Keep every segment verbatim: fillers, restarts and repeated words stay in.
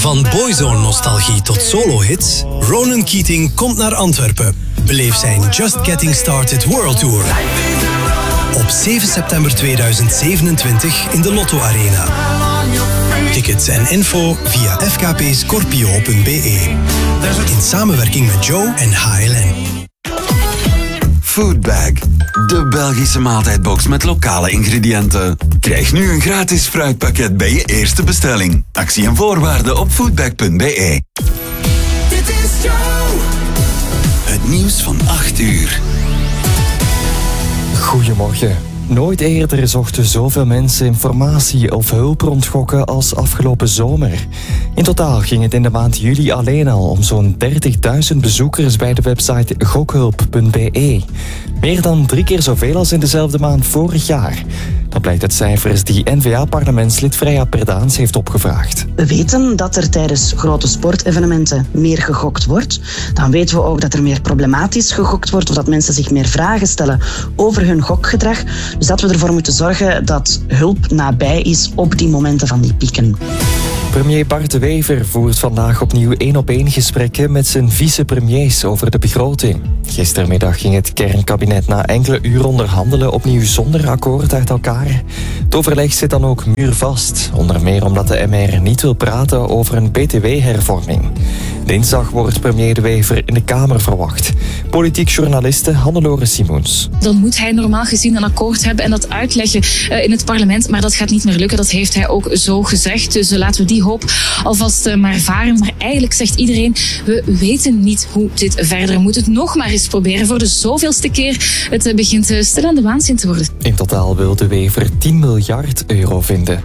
Van boyzone-nostalgie tot solo-hits, Ronan Keating komt naar Antwerpen. Beleef zijn Just Getting Started World Tour. Op zeven september tweeduizend zevenentwintig in de Lotto Arena. Tickets en info via f k p scorpio punt b e. In samenwerking met Joe en H L N. Foodbag, de Belgische maaltijdbox met lokale ingrediënten. Krijg nu een gratis fruitpakket bij je eerste bestelling. Actie en voorwaarden op foodbag punt b e. Dit is Joe. Het nieuws van acht uur. Goedemorgen. Nooit eerder zochten zoveel mensen informatie of hulp rond gokken als afgelopen zomer. In totaal ging het in de maand juli alleen al om zo'n dertigduizend bezoekers bij de website gokhulp punt b e. Meer dan drie keer zoveel als in dezelfde maand vorig jaar. Dat blijkt uit cijfers die N V A-parlementslid Freya Perdaans heeft opgevraagd. We weten dat er tijdens grote sportevenementen meer gegokt wordt. Dan weten we ook dat er meer problematisch gegokt wordt of dat mensen zich meer vragen stellen over hun gokgedrag. Dus dat we ervoor moeten zorgen dat hulp nabij is op die momenten van die pieken. Premier Bart De Wever voert vandaag opnieuw één-op-één gesprekken met zijn vicepremiers over de begroting. Gistermiddag ging het kernkabinet na enkele uur onderhandelen opnieuw zonder akkoord uit elkaar. Het overleg zit dan ook muurvast, onder meer omdat de M R niet wil praten over een B T W-hervorming. Dinsdag wordt premier De Wever in de Kamer verwacht. Politiek journaliste Hannelore Simoens. Dan moet hij normaal gezien een akkoord hebben en dat uitleggen in het parlement, maar dat gaat niet meer lukken. Dat heeft hij ook zo gezegd, dus laten we die hoop alvast maar varen. Maar eigenlijk zegt iedereen, we weten niet hoe dit verder moet. Het nog maar eens proberen voor de zoveelste keer. Het begint stil aan de waanzin te worden. In totaal wil De Wever tien miljard euro vinden.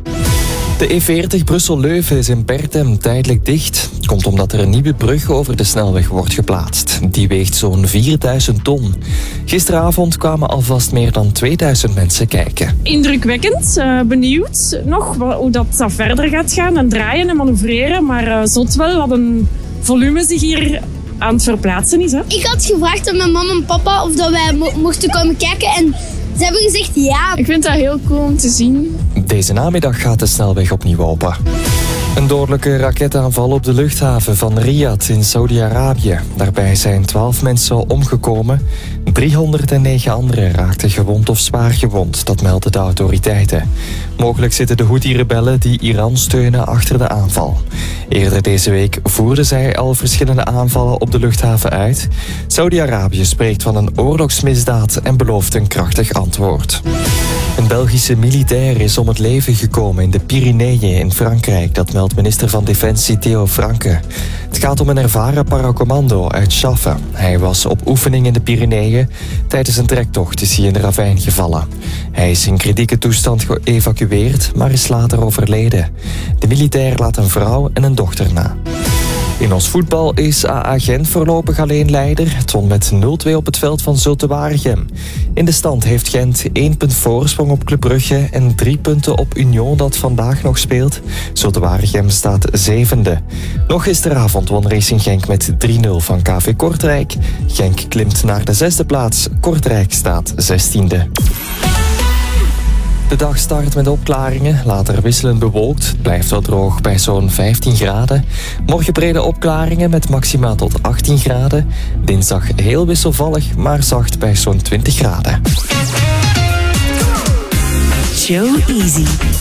De E veertig Brussel-Leuven is in Berchem tijdelijk dicht. Komt omdat er een nieuwe brug over de snelweg wordt geplaatst. Die weegt zo'n vierduizend ton. Gisteravond kwamen alvast meer dan tweeduizend mensen kijken. Indrukwekkend, uh, benieuwd nog hoe dat, dat verder gaat gaan. En draaien en manoeuvreren, maar uh, zot wel wat een volume zich hier aan het verplaatsen is. Hè? Ik had gevraagd aan mijn mama en papa of dat wij mo- mochten komen kijken en ze hebben gezegd ja. Ik vind dat heel cool om te zien. Deze namiddag gaat de snelweg opnieuw open. Een dodelijke raketaanval op de luchthaven van Riyadh in Saudi-Arabië. Daarbij zijn twaalf mensen omgekomen. driehonderdnegen anderen raakten gewond of zwaar gewond, dat melden de autoriteiten. Mogelijk zitten de Houthi-rebellen die Iran steunen achter de aanval. Eerder deze week voerden zij al verschillende aanvallen op de luchthaven uit. Saudi-Arabië spreekt van een oorlogsmisdaad en belooft een krachtig antwoord. Een Belgische militair is om het leven gekomen in de Pyreneeën in Frankrijk. Dat meldt minister van Defensie Theo Franke. Het gaat om een ervaren paracommando uit Chaffe. Hij was op oefening in de Pyreneeën. Tijdens een trektocht is hij in de ravijn gevallen. Hij is in kritieke toestand geëvacueerd, maar is later overleden. De militair laat een vrouw en een dochter na. In ons voetbal is A A Gent voorlopig alleen leider. Het won met nul twee op het veld van Zulte Waregem. In de stand heeft Gent één punt voorsprong op Club Brugge en drie punten op Union dat vandaag nog speelt. Zulte Waregem staat zevende. Nog gisteravond won Racing Genk met drie nul van K V Kortrijk. Genk klimt naar de zesde plaats. Kortrijk staat zestiende. De dag start met opklaringen, later wisselend bewolkt. Het blijft wel droog bij zo'n vijftien graden. Morgen brede opklaringen met maximaal tot achttien graden. Dinsdag heel wisselvallig, maar zacht bij zo'n twintig graden. Joe Easy.